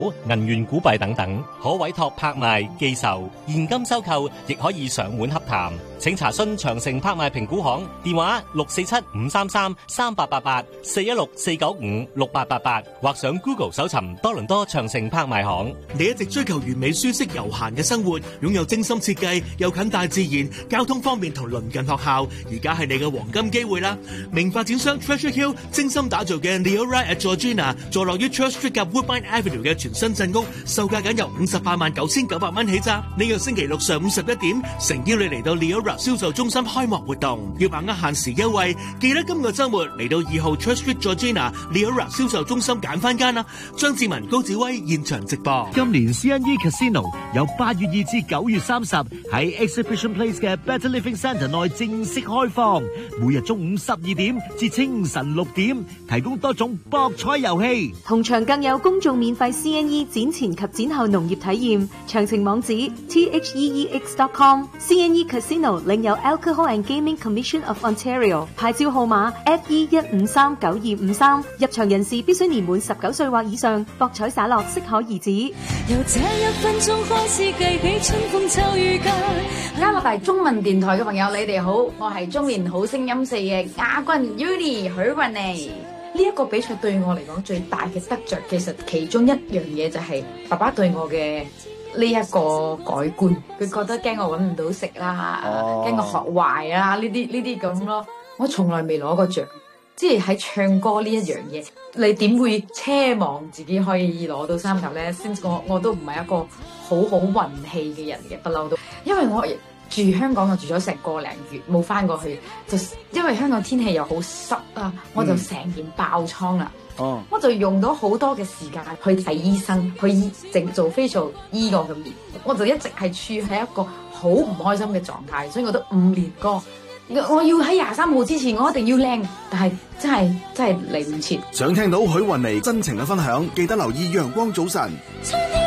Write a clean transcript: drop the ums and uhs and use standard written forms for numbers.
銀元、股幣等等，可委託拍賣、寄售、現金收購，亦可以上門洽談。請查詢長城拍賣評估行電話647-533-3888 或上 Google 搜尋多倫多長城拍賣行。 你一直追求完美、舒適、悠閒嘅生活，擁有精心設計又近大自然，交通方便同鄰近學校，而家係你嘅黃金機會啦！名發展商 Treasure Hill 精心打造嘅 Leora at Georgina， 坐落於 Church Street 及 Woodbine Avenue 嘅全新鎮屋，售價僅由589900蚊起咋。呢個星期六上午11點，誠邀你嚟到 Leora銷售中心開幕活動，要把握限時優惠，記得今個週末嚟到2號 Church Street Georgina Leora 銷售中心揀翻間啦！張志文、高子威現場直播。 今年 CNE Casino 由8月2至9月30喺 Exhibition Place 嘅 Better Living Centre 內正式開放，每日中午12點至清晨6點，提供多種博彩遊戲， 同場更有公眾免費 CNE 展前及展後農業體驗。詳情網址 theex.com。 CNE Casino 領有 Alcohol and Gaming Commission of Ontario 牌照號碼 FE1539253，入場人士必須年滿19歲或以上，博彩灑落適可而止。 由這1分鐘開始計起春風秋雨間。 加拿大中文電台嘅朋友，你哋好，我係中年好聲音4嘅亞軍 Yuli 許韻妮。呢一個比賽對我嚟講最大嘅得着，其實其中一樣嘢就係爸爸對我嘅呢一個改觀，佢覺得驚我搵唔到食啦，驚我學壞啦，呢啲咁咯。我從來未攞過獎，即係喺唱歌呢一樣嘢，你點會奢望自己可以攞到3頭呢？先我都唔係一個好運氣嘅人嘅，不嬲都，因為我住香港，我住咗成個零月冇翻過去，就因為香港天氣又好濕啊，我就成件爆瘡啦。我就用到好多嘅時間去睇醫生，去做facial醫我嘅面，我就一直係處喺一個好唔開心嘅狀態，所以我都5年歌。我要喺23號之前，我一定要靚，但係真係嚟唔切。 想聽到許韻妮真情嘅分享，記得留意陽光早晨。